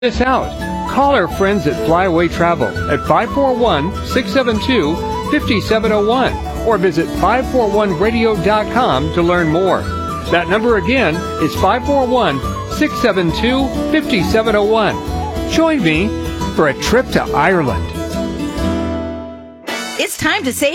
this out. Call our friends at Flyaway Travel at 541-672-5701 or visit 541radio.com to learn more. That number again is 541-672-5701. Join me for a trip to Ireland. It's time to save